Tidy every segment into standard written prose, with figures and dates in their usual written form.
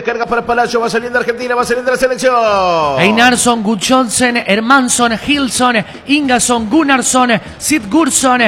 descarga para Palacio, va saliendo Argentina, va saliendo la selección. Einarsson, Gudjohnsen, Hermansson, Hilson, Ingasson, Gunnarsson, Sigurdsson,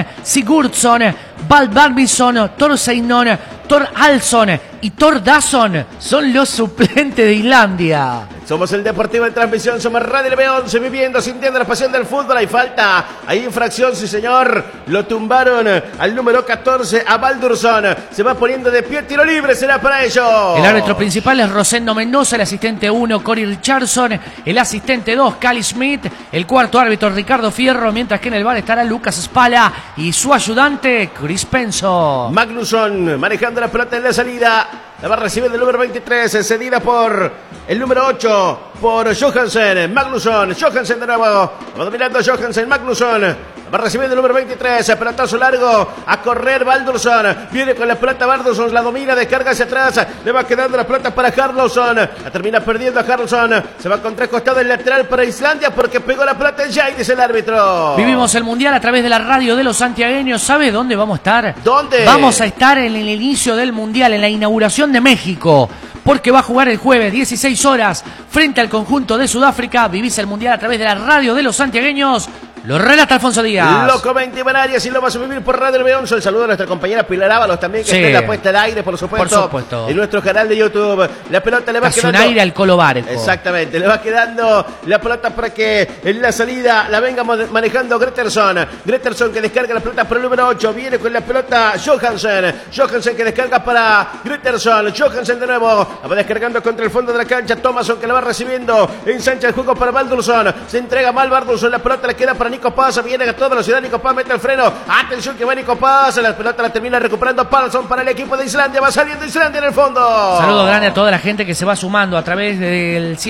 Val Barbison, Thor Seinon, Thor Alson y Thor Dasson son los suplentes de Islandia. Somos el Deportivo en transmisión, somos Radio LB11, viviendo, sintiendo la pasión del fútbol. Hay falta, hay infracción, sí señor. Lo tumbaron al número 14, a Baldursson. Se va poniendo de pie, tiro libre, será para ellos. El árbitro principal es Rosendo Mendoza, el asistente 1, Cory Richardson, el asistente 2, Cali Smith, el cuarto árbitro, Ricardo Fierro, mientras que en el bar estará Lucas Spala y su ayudante, Chris Penso. Magnusson manejando la pelota en la salida. La va a recibir el número 23, cedida por el número 8, por Johansen. Johansen de nuevo. Va dominando Johansen, Magnusson. Va recibiendo el número 23, pelotazo largo, a correr Baldursson. Viene con la pelota Baldursson, la domina, descarga hacia atrás. Le va quedando la pelota para Harlowson. La termina perdiendo a Harlowson. Se va con tres costados el lateral para Islandia porque pegó la pelota en Jay, dice el árbitro. Vivimos el Mundial a través de la radio de los santiagueños. ¿Sabe dónde vamos a estar? ¿Dónde? Vamos a estar en el inicio del Mundial, en la inauguración de México. Porque va a jugar el jueves, 16 horas, frente al conjunto de Sudáfrica. Vivís el Mundial a través de la radio de los santiagueños. Lo relata Alfonso Díaz. Loco 20 en Arias y lo vas a vivir por Radio LB11. El saludo a nuestra compañera Pilar Ábalos también, que está en la puesta al aire, por supuesto. En nuestro canal de YouTube. La pelota le va quedando. Un aire al Colo Barco. Exactamente, le va quedando la pelota para que en la salida la venga manejando Gretersson. Gretersson que descarga la pelota para el número 8. Viene con la pelota Johansen que descarga para Gretersson. Johansen de nuevo. La va descargando contra el fondo de la cancha. Thomasson que la va recibiendo. Ensancha el juego para Baldursson. Se entrega mal Baldursson. La pelota le queda para Nico Paz, viene a toda velocidad Nico Paz, mete el freno, atención que va Nico Paz, la pelota la termina recuperando Palsson para el equipo de Islandia, va saliendo Islandia en el fondo. Saludo grande a toda la gente que se va sumando a través del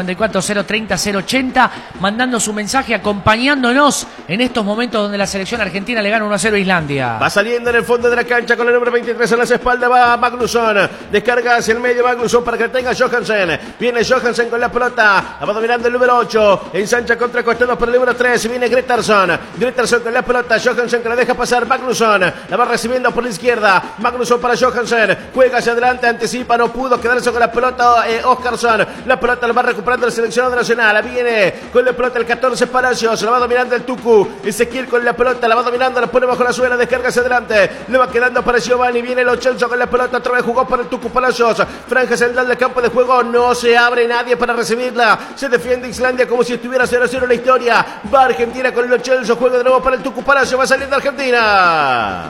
154-030-080, mandando su mensaje, acompañándonos en estos momentos donde la selección argentina le gana 1-0 a Islandia. Va saliendo en el fondo de la cancha con el número 23 en las espaldas, va Magnusson, descarga hacia el medio Magnusson para que tenga Johansen, viene Johansen con la pelota, la va dominando el número 8, ensancha contra costados por el número 3, viene Gretersson con la pelota, Johansen que la deja pasar, Magnusson la va recibiendo por la izquierda, Magnusson para Johansen, juega hacia adelante, anticipa, no pudo quedarse con la pelota Óskarsson, la pelota la va recuperando el seleccionado nacional, viene con la pelota el 14 Palacios, la va dominando el Tucu, Ezequiel con la pelota, la va dominando, la pone bajo la suela, descarga hacia adelante, le va quedando para Giovanni, viene Lo Celso con la pelota, otra vez jugó para el Tucu Palacios, franja central del campo de juego, no se abre nadie para recibirla, se defiende Islandia como si estuviera 0-0 la historia, va Argentina con Lo Celso, juega de nuevo para el Tucu Palacio, va saliendo Argentina.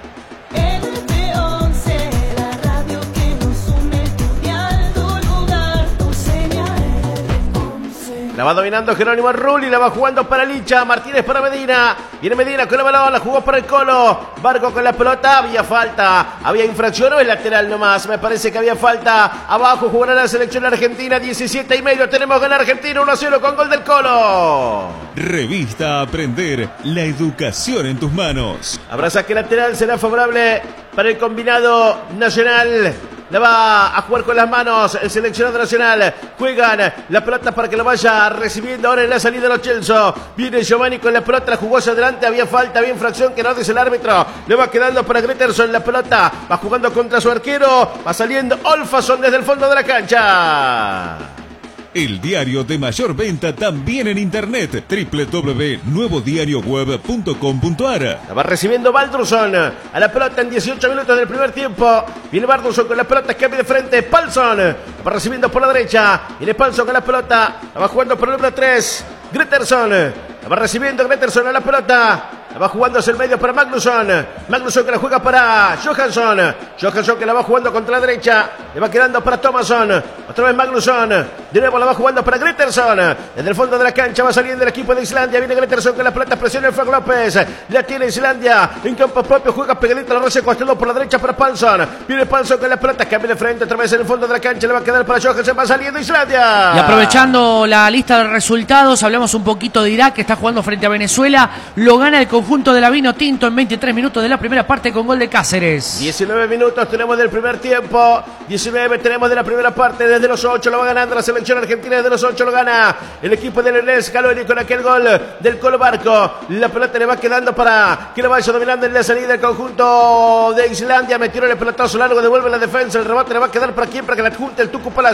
La va dominando Jerónimo Rulli, la va jugando para Licha, Martínez para Medina, viene Medina con el balón, la jugó para el Colo, Barco con la pelota, había falta, había infracción o el lateral nomás, me parece que había falta, abajo jugará la selección argentina, 17:30, tenemos que la Argentina 1-0 con gol del Colo. Revista Aprender, la educación en tus manos. Habrá saque lateral, será favorable para el combinado nacional. La va a jugar con las manos el seleccionado nacional. Juegan la pelota para que lo vaya recibiendo ahora en la salida de Lo Celso. Viene Giovanni con la pelota, la jugó hacia adelante. Había falta, había infracción que no dice el árbitro. Le va quedando para Gretersson la pelota. Va jugando contra su arquero. Va saliendo Olfason desde el fondo de la cancha. El diario de mayor venta también en internet, www.nuevodiarioweb.com.ar. La va recibiendo Baldursson a la pelota en 18 minutos del primer tiempo. Viene Baldursson con la pelota, cambia de frente, Palsson. La va recibiendo por la derecha. Viene Palsson con la pelota, la va jugando por el número 3, Gretersson. La va recibiendo Gretersson a la pelota. La va jugando hacia el medio para Magnusson. Magnusson que la juega para Johansson. Johansson que la va jugando contra la derecha. Le va quedando para Thomasson. Otra vez Magnusson. De nuevo la va jugando para Gretersson. Desde el fondo de la cancha va saliendo el equipo de Islandia. Viene Gretersson con la pelota. Presiona el Frank López. La tiene Islandia. En campo propio juega pegadito la rosa costado por la derecha para Palsson. Viene Palsson con la pelota. Cambia de frente otra vez en el fondo de la cancha. Le va a quedar para Johansson. Va saliendo Islandia. Y aprovechando la lista de resultados, hablamos un poquito de Irak, que está jugando frente a Venezuela. Lo gana el conjunto de la Vino Tinto en 23 minutos de la primera parte con gol de Cáceres. 19 minutos tenemos del primer tiempo. 19 tenemos de la primera parte. Desde los 8 lo va ganando la selección argentina. Desde los 8 lo gana el equipo de Lionel Scaloni con aquel gol del Colo Barco. La pelota le va quedando para que lo vaya dominando en la salida del conjunto de Islandia. Metió el pelotazo largo, devuelve la defensa. El rebote le va a quedar para quién, para que la junte el Tucu Palacio.